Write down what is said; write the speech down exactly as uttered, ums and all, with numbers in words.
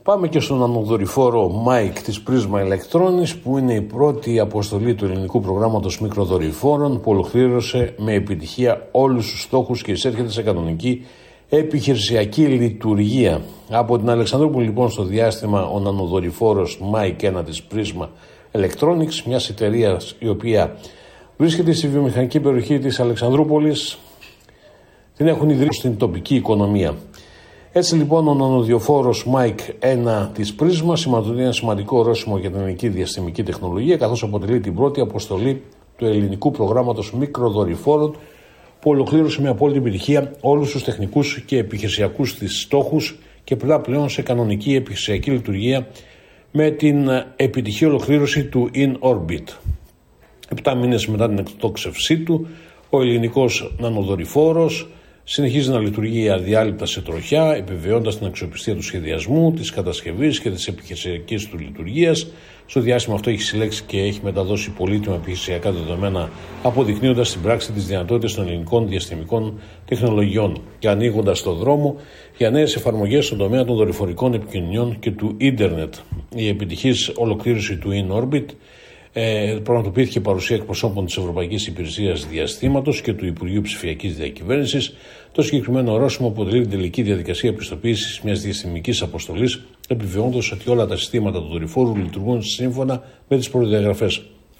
Πάμε και στον ανοδορυφόρο Mike της Prisma Electronics, που είναι η πρώτη αποστολή του ελληνικού προγράμματος μικροδορυφόρων που ολοκλήρωσε με επιτυχία όλους τους στόχους και εισέρχεται σε κανονική επιχειρησιακή λειτουργία. Από την Αλεξανδρούπολη λοιπόν στο διάστημα ο ανοδορυφόρος Mike ένα της Prisma Electronics, μιας εταιρείας η οποία βρίσκεται στη βιομηχανική περιοχή της Αλεξανδρούπολης, την έχουν ιδρύσει στην τοπική οικονομία. Έτσι λοιπόν ο νανοδιοφόρος Mike ένα της Prisma σηματοδοτεί ένα σημαντικό ορόσημο για την ελληνική διαστημική τεχνολογία, καθώς αποτελεί την πρώτη αποστολή του ελληνικού προγράμματος μικροδορυφόρων που ολοκλήρωσε με απόλυτη επιτυχία όλους τους τεχνικούς και επιχειρησιακούς της στόχους και πλά πλέον σε κανονική επιχειρησιακή λειτουργία με την επιτυχή ολοκλήρωση του In Orbit. Επτά μήνες μετά την εκτόξευσή του, ο ελληνικός νανοδορυφόρος συνεχίζει να λειτουργεί αδιάλειπτα σε τροχιά, επιβεβαιώντας την αξιοπιστία του σχεδιασμού, της κατασκευής και της επιχειρησιακής του λειτουργίας. Στο διάστημα αυτό έχει συλλέξει και έχει μεταδώσει πολύτιμα επιχειρησιακά δεδομένα, αποδεικνύοντας στην πράξη τις δυνατότητες των ελληνικών διαστημικών τεχνολογιών και ανοίγοντας το δρόμο για νέες εφαρμογές στον τομέα των δορυφορικών επικοινωνιών και του ίντερνετ. Η επιτυχής ολοκλήρωση του In Orbit Ε, πραγματοποιήθηκε παρουσία εκπροσώπων της Ευρωπαϊκής Υπηρεσίας Διαστήματος και του Υπουργείου Ψηφιακής Διακυβέρνησης. Το συγκεκριμένο ορόσημο αποτελεί την τελική διαδικασία επιστοποίησης μιας διαστημικής αποστολής, επιβεβαιώνοντας ότι όλα τα συστήματα του δορυφόρου λειτουργούν σύμφωνα με τις προδιαγραφές.